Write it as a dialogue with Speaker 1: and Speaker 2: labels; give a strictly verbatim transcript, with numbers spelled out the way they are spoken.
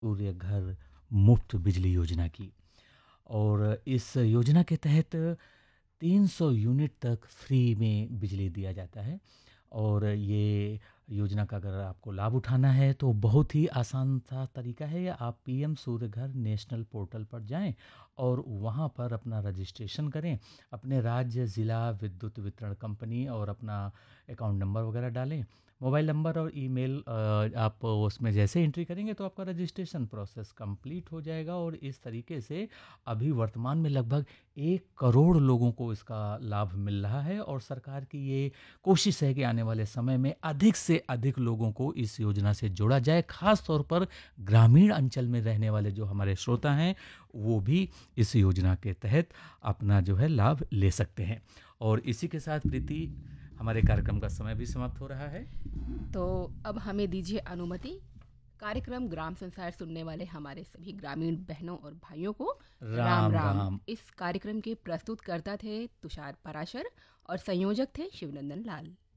Speaker 1: सूर्य घर मुफ्त बिजली योजना की। और इस योजना के तहत तीन सौ यूनिट तक फ्री में बिजली दिया जाता है। और ये योजना का अगर आपको लाभ उठाना है तो बहुत ही आसान सा तरीका है। आप पीएम सूर्य घर नेशनल पोर्टल पर जाएं और वहाँ पर अपना रजिस्ट्रेशन करें, अपने राज्य ज़िला विद्युत वितरण कंपनी और अपना अकाउंट नंबर वगैरह डालें, मोबाइल नंबर और ईमेल अ, आप उसमें जैसे एंट्री करेंगे तो आपका रजिस्ट्रेशन प्रोसेस कंप्लीट हो जाएगा। और इस तरीके से अभी वर्तमान में लगभग एक करोड़ लोगों को इसका लाभ मिल रहा है। और सरकार की ये कोशिश है कि आने वाले समय में अधिक से अधिक लोगों को इस योजना से जोड़ा जाए, खास तौर पर ग्रामीण अंचल में रहने वाले जो हमारे श्रोता हैं वो भी इस योजना के तहत अपना जो है लाभ ले सकते हैं। और इसी के साथ प्रीति, हमारे कार्यक्रम का समय भी समाप्त हो रहा है।
Speaker 2: तो अब हमें दीजिए अनुमति, कार्यक्रम ग्राम संसार सुनने वाले हमारे सभी ग्रामीण बहनों और भाइयों को राम
Speaker 1: राम
Speaker 2: राम।
Speaker 1: राम।
Speaker 2: इस कार्यक्रम के प्रस्तुतकर्ता थे तुषार पराशर और संयोजक थे शिवनंदन लाल।